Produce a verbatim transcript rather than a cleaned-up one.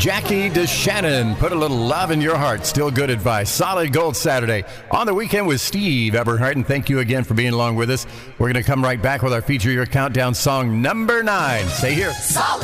Jackie DeShannon, put a little love in your heart. Still good advice. Solid Gold Saturday on the weekend with Steve Eberhardt. And thank you again for being along with us. We're going to come right back with our feature, your countdown song number nine. Stay here. Solid.